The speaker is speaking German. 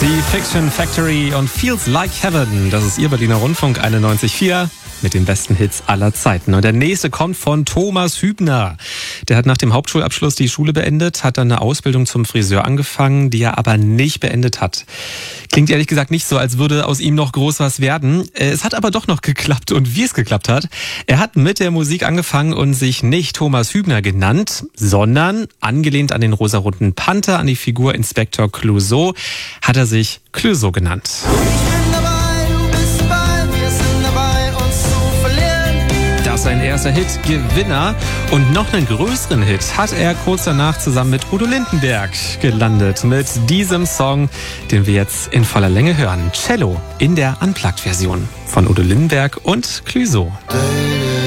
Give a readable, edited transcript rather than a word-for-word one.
Die Fiction Factory und Feels Like Heaven. Das ist Ihr Berliner Rundfunk 91.4 mit den besten Hits aller Zeiten. Und der nächste kommt von Thomas Hübner. Der hat nach dem Hauptschulabschluss die Schule beendet, hat dann eine Ausbildung zum Friseur angefangen, die er aber nicht beendet hat. Klingt ehrlich gesagt nicht so, als würde aus ihm noch groß was werden. Es hat aber doch noch geklappt, und wie es geklappt hat. Er hat mit der Musik angefangen und sich nicht Thomas Hübner genannt, sondern angelehnt an den rosaroten Panther, an die Figur Inspektor Clouseau, hat er sich Clouseau genannt. Sein erster Hit, Gewinner. Und noch einen größeren Hit hat er kurz danach zusammen mit Udo Lindenberg gelandet. Mit diesem Song, den wir jetzt in voller Länge hören. Cello in der Unplugged-Version von Udo Lindenberg und Clouseau.